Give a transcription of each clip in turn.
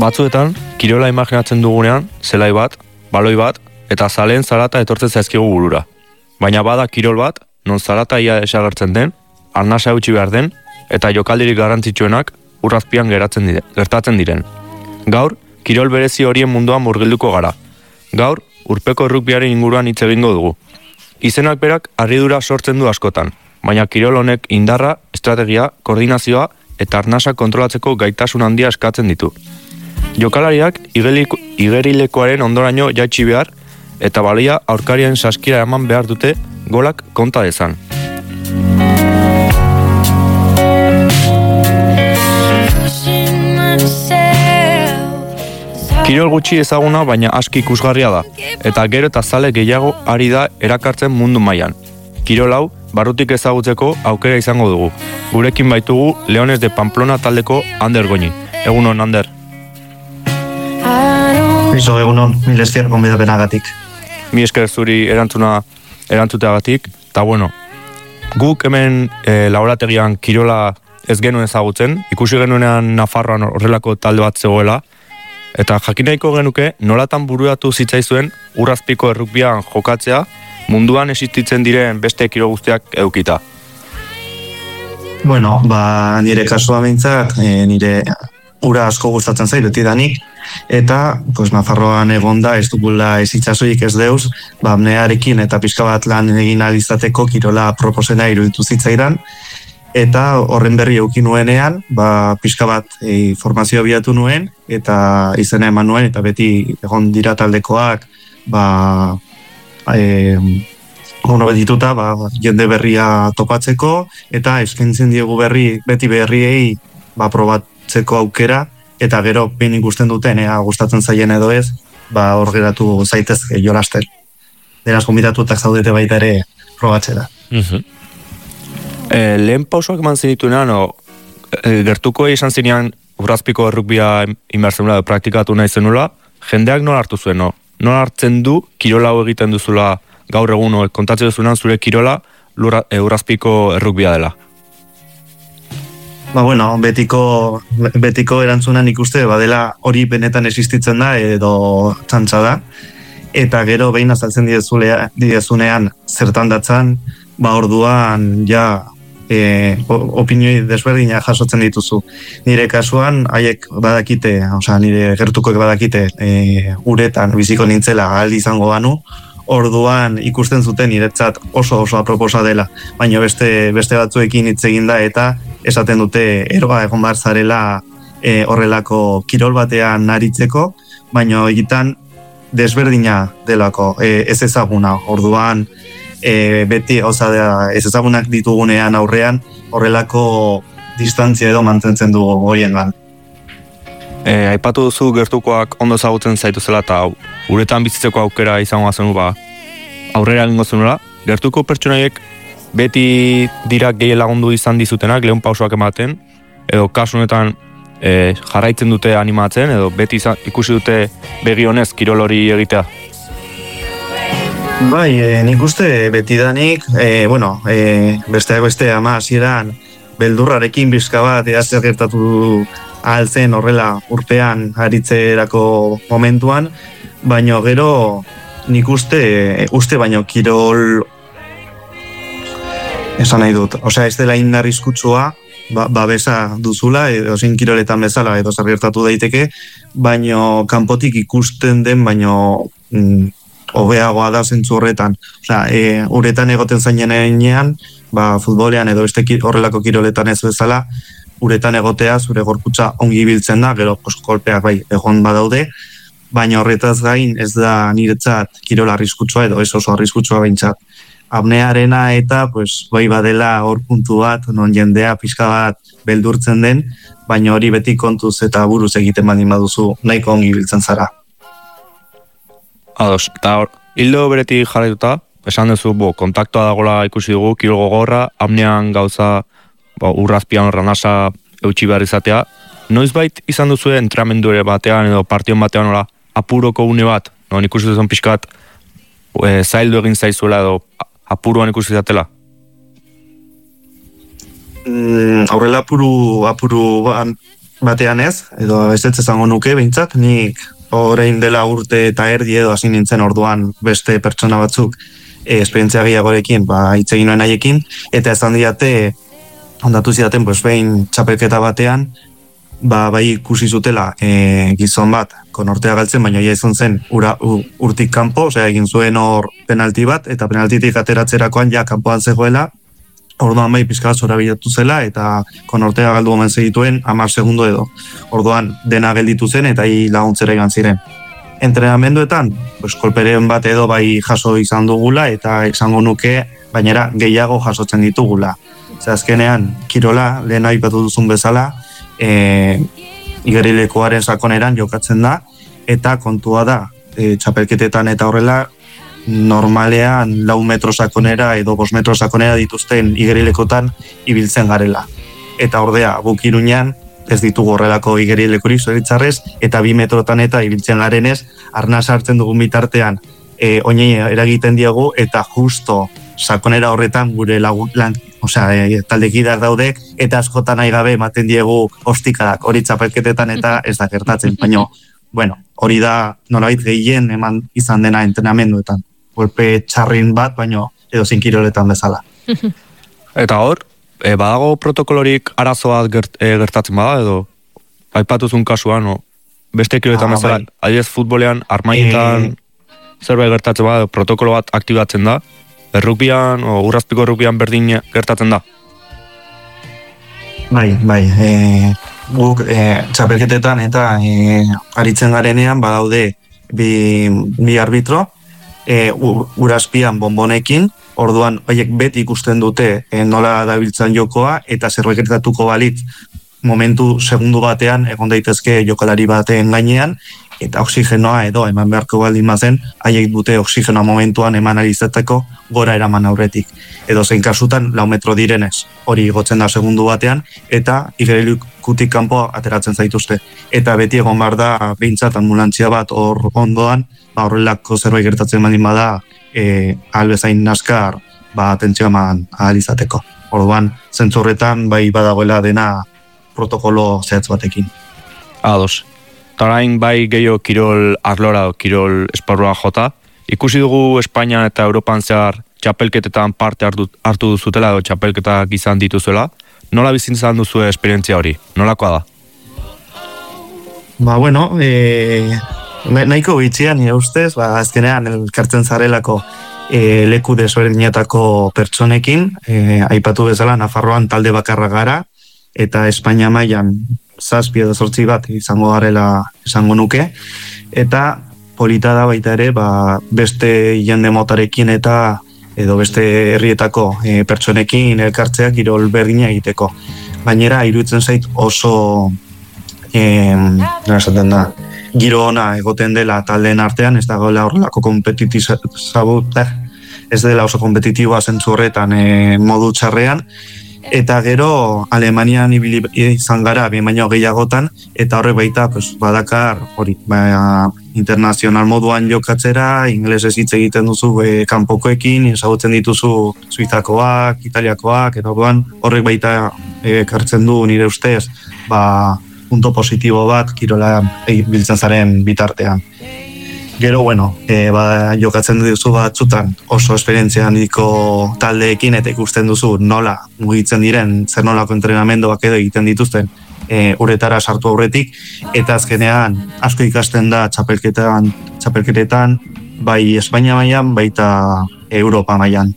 Batzuetan, kirola imaginatzen dugunean, zelai bat, baloi bat, eta zaleen zarata etortzen zaizkigu burura. Baina bada kirol bat, non zarata ia esagertzen den, arnasa eutsi behar den, eta jokaldirik garrantzitsuenak urrazpian gertatzen diren. Gaur, kirol berezi horien munduan murgilduko gara. Gaur, urpeko errukbiaren inguruan hitz egingo dugu. Izenak berak harridura sortzen du askotan, baina kirol honek indarra, estrategia, koordinazioa eta arnasa kontrolatzeko gaitasun handia eskatzen ditu. Jokalariak igerilekoaren ondoraino jaitsi behar eta balia aurkarien saskira eman behar dute golak konta dezan. Kirol gutxi ezaguna baina aski ikusgarria da, eta gero eta zale gehiago ari da erakartzen mundu mailan. Kirol hau, barrutik ezagutzeko aukera izango dugu. Gurekin baitugu Leones de Pamplona taldeko Ander Goñi. Egunon, Ander. Iso, egunon, mil esker gonbidapenagatik. Mi esker zuri erantzuteagatik, eta bueno, guk hemen laborategian kirola ez genuen ezagutzen, ikusi genuenean Nafarroan horrelako talde bat zegoela, eta jakinaiko genuke nolatan buruatu zitzaizuen urrazpiko errukbian jokatzea munduan existitzen diren beste kirol guztiak edukita. Bueno, nire kasua behintzat, nire ura asko gustatzen zait betidanik, eta Nafarroan egonda ez dugula ez itxasoik ez deuz, apnearekin eta pixka bat lan egin alizateko kirola proposena iruditu zitzaidan, eta horren berri eukin nuenean, pixka bat formazioa biatu nuen, eta izena eman nuen, eta beti egon dira taldekoak, betituta, jende berria topatzeko, eta eskaintzen diegu beti berriei, probatzeko aukera, eta gero behin ikusten duten, gustatzen zaien edo ez, hor geratu zaitezke jolasten. Deraz konbidatutak zaudete baita ere probatzera. Lehen pausoak eman zenituenan, gertuko izan zinean urrazpiko errukbia inbertzenula edo praktikatu nahi zenula, jendeak nola hartu zuen, nola hartzen du kirola hau egiten duzula gaur egun, kontatzen duzunan zure kirola urrazpiko errukbia dela? Betiko erantzunan ikuste, badela hori benetan existitzen da edo txantxa da, eta gero behin azaltzen diezunean zertan datzan, orduan ja opinioi desberdina jasotzen dituzu. Nire kasuan, haiek badakite, nire gertukoek badakite uretan biziko nintzela aldi izango banu, orduan ikusten zuten niretzat oso aproposa dela, baina beste batzuekin hitz egin da eta esaten dute eroa egon behar zarela horrelako kirol batean aritzeko, baina egitan desberdina delako, ez ezaguna, orduan beti ez ezagunak ditugunean aurrean horrelako distantzia edo mantentzen dugu horien gan. Aipatu duzu gertukoak ondo ezagutzen zaituzela eta uretan bizitzeko aukera izango zenu aurrera egingo zenula, gertuko pertsonaiek beti dira gehi lagundu izan dizutenak lehen pausoak ematen, edo kasunetan jarraitzen dute animatzen, edo beti ikusi dute begi honez kirol hori egitea? Nik uste betidanik, besteak beste ama hasieran beldurrarekin bizka bat zer gertatu ahal zen horrela urpean aritzerako momentuan, baina gero nik uste baino kirol esan nahi dut, ez dela inarrizkutsua, babesa duzula, edo zein kiroletan bezala, edo zer gertatu daiteke, baino kanpotik ikusten den, baino hobeagoa da zentzu horretan. Uretan egoten zainenean, futbolean edo beste horrelako kiroletan ez bezala, uretan egotea zure gorputza ongi biltzen da, gero kolpeak egon badaude, baina horretaz gain ez da niretzat kirola arriskutsua edo ez oso arriskutsua behintzat. Apnearena eta badela hor puntu bat, non jendea pixka bat beldurtzen den, baina hori beti kontuz eta buruz egiten baldin baduzu nahiko ongi biltzen zara. Ados, eta hildo beretik jarraituta, esan duzu, kontaktua dagoela ikusi dugu, kirol gogorra, apnean gauza, urrazpian arnasa eutsi behar izatea. Noizbait izan duzu entrenamendu ere batean edo partion batean nola apuroko une bat, non ikusi duzun pixkat zaildu egin zaizuela edo apuruan ikusi zatela? Aurrela apuru batean ez, edo ez izango nuke behintzat, nik orain dela urte eta erdi edo hasi nintzen orduan beste pertsona batzuk esperientzia gehiagorekin, hitz egin nuen haiekin, eta esan diate, ondatu zidaten, behin txapelketa batean, bai ikusi zutela gizon bat konortea galtzen, baina ja izan zen urtik kanpo, osea egin zuen hor penalti bat, eta penaltitik ateratzerakoan ja kanpoan zegoela, orduan bai pizka zora bilatu zela, eta konortea galdu omen segituen 10 segundo edo. Orduan dena gelditu zen, eta laguntzera igan ziren. Entrenamenduetan, kolperen bat edo bai jaso izan dugula, eta esango nuke, bainera gehiago jasotzen ditugula. Azkenean, kirola, lehen aipatu duzun bezala, igerilekoaren sakoneran jokatzen da, eta kontua da, txapelketetan eta horrela, normalean 4 metro sakonera edo 5 metro sakonera dituzten igerilekotan ibiltzen garela. Eta ordea, guk Iruñan ez ditugu horrelako igerilekorik zoritzarrez, eta 2 metrotan eta ibiltzen garenez, arnaz hartzen dugun bitartean oinei eragiten diegu, eta justo sakonera horretan gure taldekideak daudek, eta askotan nahi gabe ematen diegu ostikadak, hori txapelketetan eta ez da gertatzen. Baina, hori da nolabait gehien eman izan dena entrenamenduetan. Golpe txarrin bat, baina edo zinkiroletan bezala. Eta hor, badago protokolorik arazoa gertatzen bada, edo aipatuzun kasuan, beste kiroletan bezala, adibidez futbolean, armainetan zerbait gertatzen bada, protokolo bat aktibatzen da, errukbian, urrazpiko errukbian berdin gertatzen da? Bai, guk txapelketetan eta aritzen garenean badaude bi arbitro, urazpian bonbonekin, orduan horiek beti ikusten dute nola dabiltzan jokoa, eta zerbait gertatuko balitz momentu segundu batean egon daitezke jokalari baten gainean, eta oxigenoa edo eman beharko baldin bazen, haiek dute oxigenoa momentuan eman alizeteko gora eraman aurretik. Edo zein kasutan 4 metro direnez, hori igotzen da segundu batean, eta igerilekutik kanpo ateratzen zaituzte. Eta beti egon behar da, behintzat ambulantzia bat hor ondoan, horrelako zerbait gertatzen baldin bada, albezain naskar, atentzioa eman alizateko. Orduan, zentzorretan bai badagoela dena protokolo zehatz batekin. Ados. Orain bai gehiago kirol arlora, kirol esparrua jota. Ikusi dugu Espainian eta Europan zehar txapelketetan parte hartu duzutela edo txapelketak izan dituzuela. Nola bizin izan duzu esperientzia hori? Nolakoa da? Nahiko bitxian, nire ustez, azkenean elkartzen zarelako leku desberdinetako pertsonekin, aipatu bezala Nafarroan talde bakarra gara, eta Espainia mailan 7 edo 8 bat izango garela esango nuke, eta polita da baita ere beste jende motarekin eta edo beste herrietako pertsonekin elkartzea kirol berdina egiteko. Bainera, iruditzen zait oso giro ona egoten dela taldeen artean, ez dagoela horrelako ez dela oso kompetitiboa zentzu horretan modu txarrean, eta gero Alemanian ibili izan gara baino gehiagotan, eta horrek baita badakar hori internazional moduan jokatzera, ingelesez hitz egiten duzu kanpokoekin, ezagutzen dituzu Suizakoak, Italiakoak, eta horrek baita ekartzen du nire ustez punto positibo bat kirola biltzen zaren bitartean. Gero, jokatzen duzu batzutan oso esperientzia handiko taldeekin eta ikusten duzu nola mugitzen diren, zer nolako entrenamenduak edo egiten dituzten uretara sartu aurretik, eta azkenean asko ikasten da txapelketetan, bai Espainia mailan, baita Europa mailan.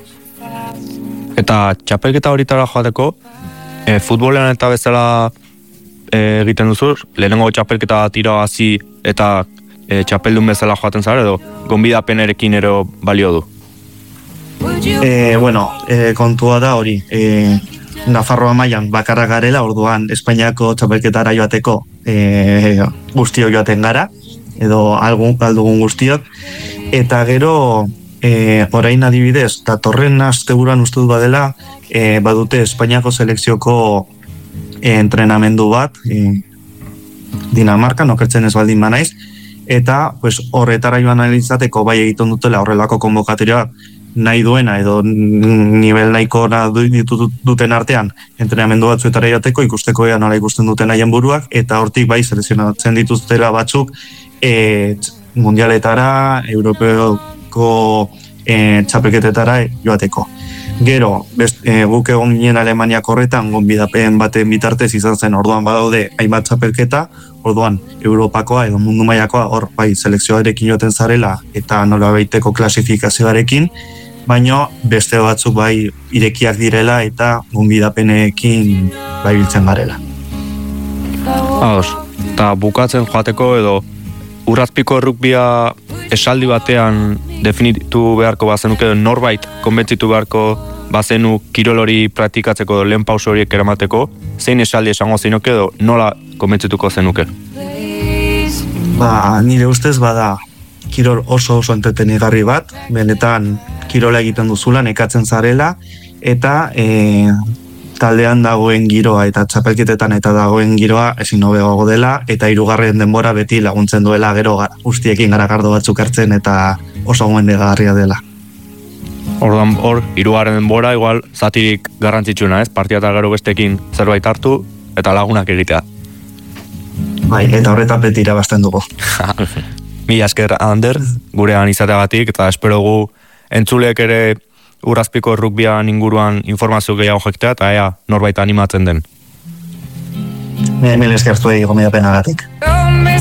Eta txapelketa horitara joateko, futbolean eta bezala egiten duzu, lehenengo txapelketa tiro hasi eta txapeldun bezala joaten zara, edo gonbidapenerekin ero balio du? Kontua da hori, Nafarroa mailan bakarra garela, orduan Espainiako txapelketara joateko guztiok joaten gara, edo aldugun guztiok, eta gero orain adibidez, datorren asteburuan uste dut badela, badute Espainiako selekzioko entrenamendu bat, Dinamarkan, okertzen ez baldin banaiz, eta horretara joan analizateko bai egiten dutela horrelako konbokatorioa nahi duena edo nivel nahiko duten artean entrenamendu batzuetara jateko, ikusteko ea nola ikusten duten haien buruak, eta hortik bai selekzionatzen dituztela batzuk mundialetara, europeoko txapelketetara joateko. Gero, guk egon ginen Alemaniak horretan, gonbidapen baten bitartez izan zen, orduan badaude hainbat txapelketa, orduan Europakoa edo mundu mailakoa hor bai selekzioarekin joaten zarela eta nola baiteko klasifikazioarekin, baino beste batzuk bai irekiak direla eta gonbidapenekin bai biltzen garela. Ados, eta bukatzen joateko edo urrazpiko errugbia esaldi batean definitu beharko bazenuke, norbait konbentzitu beharko bazenu kirol hori praktikatzeko lehen pauso horiek eramateko, zein esaldi esango zeinuke edo nola konbentzituko zenuke? Nire ustez bada kirol oso entretenigarri bat, benetan kirola egiten duzula, nekatzen zarela, eta taldean dagoen giroa eta txapelketetan eta dagoen giroa ezin hobeago dela, eta hirugarren denbora beti laguntzen duela gero guztiekin garagardo batzuk hartzen eta oso gomendagarria dela. Orduan hor, hirugarren denbora igual zatirik garrantzitsuna, ez? Partia eta gero bestekin zerbait hartu eta lagunak egitea. Bai, eta horretan beti irabazten dugu. Mila esker, Ander, gurean izateagatik, eta espero gu entzuleek ere urrazpiko errukbian inguruan informazio gehiago jakitea, eta ea norbait animatzen den. Mila esker zuei gomendapenagatik.